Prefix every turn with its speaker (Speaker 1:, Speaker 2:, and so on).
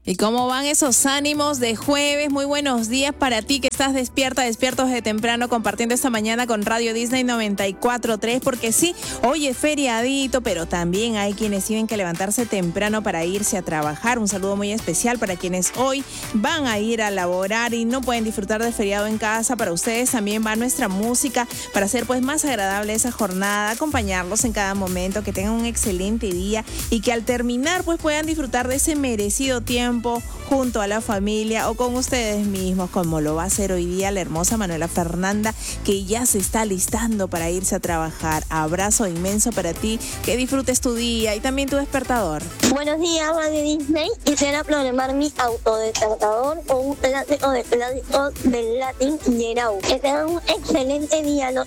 Speaker 1: ¿Y cómo van esos ánimos de jueves? Muy buenos días para ti que estás despiertos de temprano compartiendo esta mañana con Radio Disney 94.3, porque sí, hoy es feriadito, pero también hay quienes tienen que levantarse temprano para irse a trabajar. Un saludo muy especial para quienes hoy van a ir a laborar y no pueden disfrutar del feriado en casa. Para ustedes también va nuestra música para hacer pues más agradable esa jornada, acompañarlos en cada momento, que tengan un excelente día y que al terminar pues puedan disfrutar de ese merecido tiempo junto a la familia o con ustedes mismos, como lo va a hacer hoy día la hermosa Manuela Fernanda, que ya se está listando para irse a trabajar. Abrazo inmenso para ti, que disfrutes tu día y también tu despertador.
Speaker 2: Buenos días, Radio Disney. Quisiera programar mi autodespertador con un clásico de clásicos del Latin Gerau. Que tengan un excelente día, los